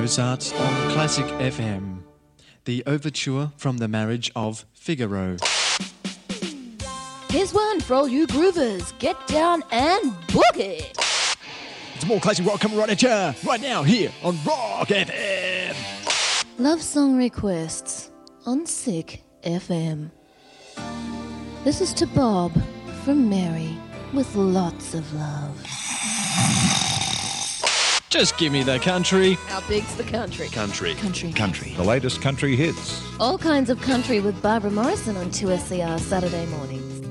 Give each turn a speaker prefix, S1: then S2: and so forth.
S1: Mozart on Classic FM. The overture from The Marriage of Figaro.
S2: Here's one for all you groovers. Get down and boogie.
S3: It's more classic rock coming right at you right now here on Rock FM.
S2: Love song requests on Sick FM. This is to Bob from Mary with lots of love.
S1: Just give me the country.
S2: How big's the country?
S4: Country.
S5: The latest country hits.
S2: All kinds of country with Barbara Morrison on 2SER Saturday mornings.